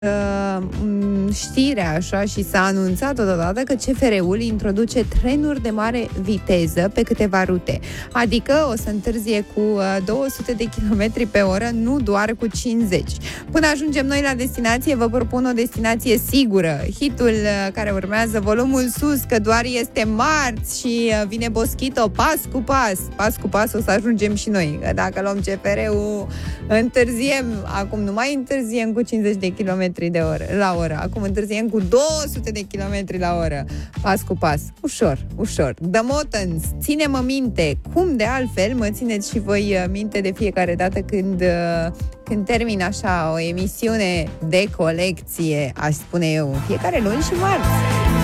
știre așa și s-a anunțat totodată că CFR-ul introduce trenuri de mare viteză pe câteva rute. Adică o să întârzie cu 200 de km pe oră, nu doar cu 50. Până ajungem noi la destinație, vă propun o destinație sigură. Hitul care urmează, volumul sus, că doar este marți și vine Boschito, pas cu pas. Pas cu pas o să ajungem și noi. Că dacă luăm CFR-ul, întârziem. Acum nu mai întârziem cu 50 de km la oră. Acum întârziem cu 200 de km la oră. Pas cu pas. Ușor, ușor. The Motans, ține-mă minte. Cum de altfel mă țineți și voi minte de fiecare dată când termin așa o emisiune de colecție, aș spune eu, fiecare luni și marți.